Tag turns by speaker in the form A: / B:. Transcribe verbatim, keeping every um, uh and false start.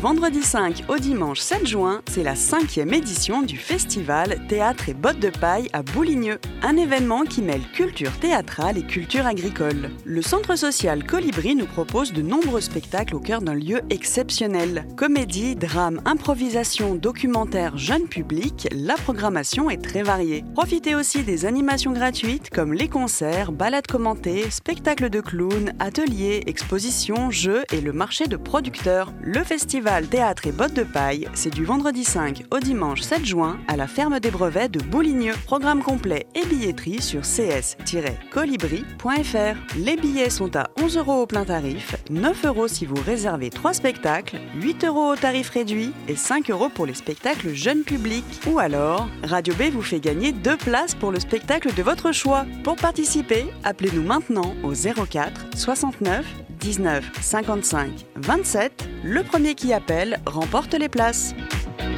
A: vendredi cinq au dimanche sept juin, c'est la cinquième édition du festival Théâtre et Bottes de Paille à Bouligneux. Un événement qui mêle culture théâtrale et culture agricole. Le centre social Colibri nous propose de nombreux spectacles au cœur d'un lieu exceptionnel. Comédie, drame, improvisation, documentaire, jeune public, la programmation est très variée. Profitez aussi des animations gratuites comme les concerts, balades commentées, spectacles de clowns, ateliers, expositions, jeux et le marché de producteurs. Le festival Théâtre et Bottes de Paille, c'est du vendredi cinq au dimanche sept juin à la ferme des brevets de Bouligneux. Programme complet et billetterie sur c s tiret colibri point f r. Les billets sont à onze euros au plein tarif, neuf euros si vous réservez trois spectacles, huit euros au tarif réduit et cinq euros pour les spectacles jeunes publics. Ou alors, Radio B vous fait gagner deux places pour le spectacle de votre choix. Pour participer, appelez-nous maintenant au zéro quatre soixante-neuf dix-neuf cinquante-cinq vingt-sept. Le premier qui appelle remporte les places.